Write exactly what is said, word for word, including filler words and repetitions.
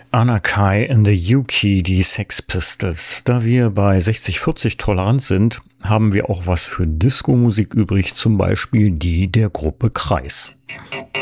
Anakai in the Yuki, die Sex Pistols. Da wir bei sechzig vierzig tolerant sind, haben wir auch was für Disco-Musik übrig, zum Beispiel die der Gruppe Kreis.